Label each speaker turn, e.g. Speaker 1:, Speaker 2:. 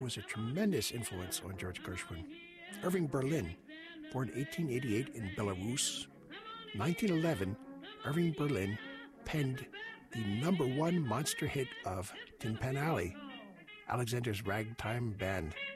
Speaker 1: was a tremendous influence on George Gershwin. Irving Berlin, born 1888 in Belarus, 1911, Irving Berlin penned the #1 monster hit of Tin Pan Alley, Alexander's Ragtime Band.